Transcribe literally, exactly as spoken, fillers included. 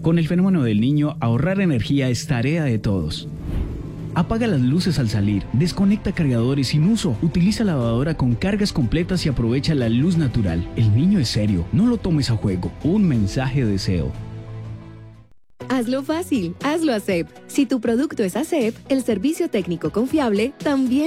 Con el fenómeno del Niño, ahorrar energía es tarea de todos. Apaga las luces al salir, desconecta cargadores sin uso, utiliza lavadora con cargas completas y aprovecha la luz natural. El niño es serio, no lo tomes a juego. Un mensaje de S E O. Hazlo fácil, hazlo A S E P. Si tu producto es A S E P, el servicio técnico confiable también